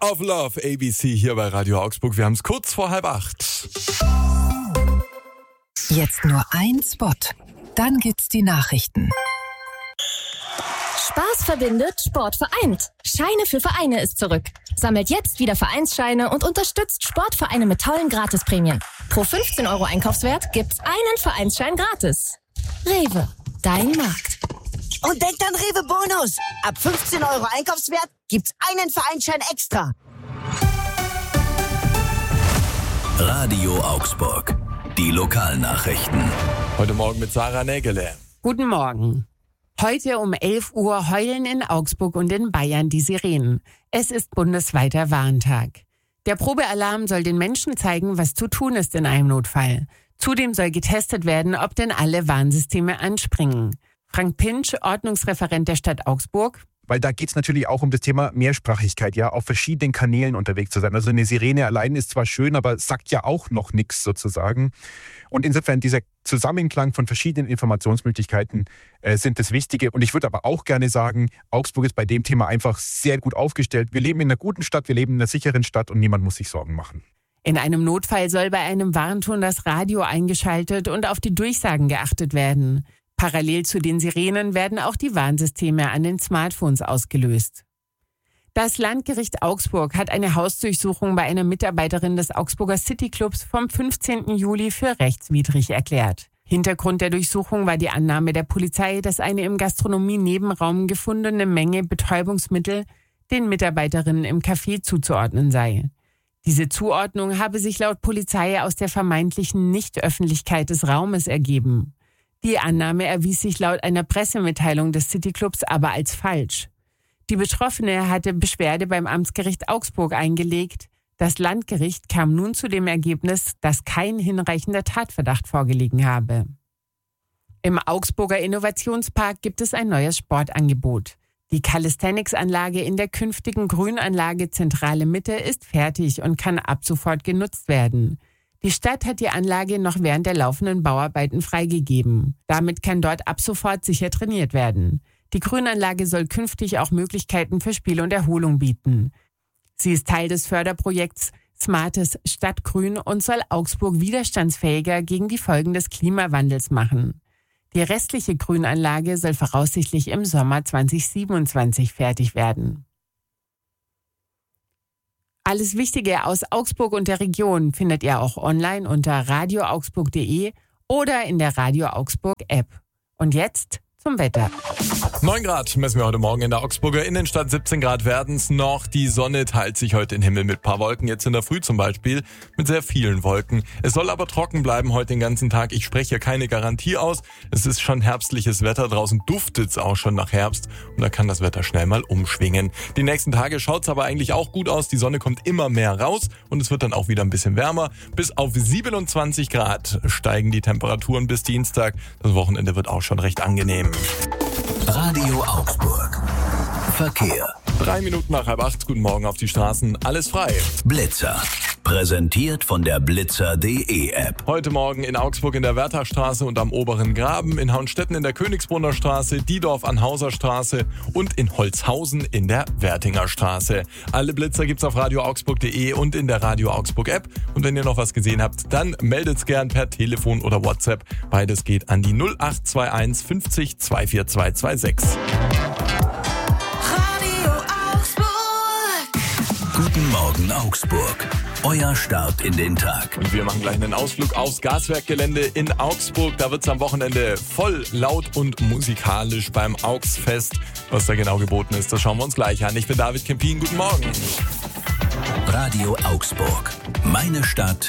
of Love, ABC hier bei Radio Augsburg. Wir haben es kurz vor 7:30. Jetzt nur ein Spot. Dann gibt's die Nachrichten. Spaß verbindet, Sport vereint. Scheine für Vereine ist zurück. Sammelt jetzt wieder Vereinsscheine und unterstützt Sportvereine mit tollen Gratisprämien. Pro 15 € Einkaufswert gibt's einen Vereinsschein gratis. Rewe, dein Markt. Und denkt an Rewe Bonus. Ab 15 € Einkaufswert gibt's einen Vereinsschein extra. Radio Augsburg. Die Lokalnachrichten. Heute Morgen mit Sarah Nägele. Guten Morgen. Heute um 11 Uhr heulen in Augsburg und in Bayern die Sirenen. Es ist bundesweiter Warntag. Der Probealarm soll den Menschen zeigen, was zu tun ist in einem Notfall. Zudem soll getestet werden, ob denn alle Warnsysteme anspringen. Frank Pinsch, Ordnungsreferent der Stadt Augsburg. Weil da geht es natürlich auch um das Thema Mehrsprachigkeit, ja, auf verschiedenen Kanälen unterwegs zu sein. Also eine Sirene allein ist zwar schön, aber sagt ja auch noch nichts sozusagen. Und insofern dieser Zusammenklang von verschiedenen Informationsmöglichkeiten sind das Wichtige. Und ich würde aber auch gerne sagen, Augsburg ist bei dem Thema einfach sehr gut aufgestellt. Wir leben in einer guten Stadt, wir leben in einer sicheren Stadt und niemand muss sich Sorgen machen. In einem Notfall soll bei einem Warnton das Radio eingeschaltet und auf die Durchsagen geachtet werden. Parallel zu den Sirenen werden auch die Warnsysteme an den Smartphones ausgelöst. Das Landgericht Augsburg hat eine Hausdurchsuchung bei einer Mitarbeiterin des Augsburger Cityclubs vom 15. Juli für rechtswidrig erklärt. Hintergrund der Durchsuchung war die Annahme der Polizei, dass eine im Gastronomie-Nebenraum gefundene Menge Betäubungsmittel den Mitarbeiterinnen im Café zuzuordnen sei. Diese Zuordnung habe sich laut Polizei aus der vermeintlichen Nichtöffentlichkeit des Raumes ergeben. Die Annahme erwies sich laut einer Pressemitteilung des Cityclubs aber als falsch. Die Betroffene hatte Beschwerde beim Amtsgericht Augsburg eingelegt. Das Landgericht kam nun zu dem Ergebnis, dass kein hinreichender Tatverdacht vorgelegen habe. Im Augsburger Innovationspark gibt es ein neues Sportangebot. Die Calisthenics-Anlage in der künftigen Grünanlage Zentrale Mitte ist fertig und kann ab sofort genutzt werden. Die Stadt hat die Anlage noch während der laufenden Bauarbeiten freigegeben. Damit kann dort ab sofort sicher trainiert werden. Die Grünanlage soll künftig auch Möglichkeiten für Spiel und Erholung bieten. Sie ist Teil des Förderprojekts Smartes Stadtgrün und soll Augsburg widerstandsfähiger gegen die Folgen des Klimawandels machen. Die restliche Grünanlage soll voraussichtlich im Sommer 2027 fertig werden. Alles Wichtige aus Augsburg und der Region findet ihr auch online unter radioaugsburg.de oder in der Radio Augsburg App. Und jetzt zum Wetter. 9 Grad messen wir heute Morgen in der Augsburger Innenstadt, 17 Grad werden's noch. Die Sonne teilt sich heute den Himmel mit ein paar Wolken, jetzt in der Früh zum Beispiel mit sehr vielen Wolken. Es soll aber trocken bleiben heute den ganzen Tag. Ich spreche hier keine Garantie aus. Es ist schon herbstliches Wetter, draußen duftet's auch schon nach Herbst und da kann das Wetter schnell mal umschwingen. Die nächsten Tage schaut's aber eigentlich auch gut aus. Die Sonne kommt immer mehr raus und es wird dann auch wieder ein bisschen wärmer. Bis auf 27 Grad steigen die Temperaturen bis Dienstag. Das Wochenende wird auch schon recht angenehm. Radio Augsburg. Verkehr. 3 Minuten nach 7:30. Guten Morgen auf die Straßen. Alles frei. Blitzer. Präsentiert von der Blitzer.de App. Heute Morgen in Augsburg in der Wärterstraße und am Oberen Graben, in Hauenstetten in der Königsbrunner Straße, Diedorf an Hauser Straße und in Holzhausen in der Wertinger Straße. Alle Blitzer gibt's auf radioaugsburg.de und in der Radio Augsburg App. Und wenn ihr noch was gesehen habt, dann meldet's gern per Telefon oder WhatsApp. Beides geht an die 0821 50 24226. Guten Morgen Augsburg. Euer Start in den Tag. Und wir machen gleich einen Ausflug aufs Gaswerkgelände in Augsburg. Da wird's am Wochenende voll laut und musikalisch beim Augsfest. Was da genau geboten ist, das schauen wir uns gleich an. Ich bin David Kempin. Guten Morgen. Radio Augsburg. Meine Stadt,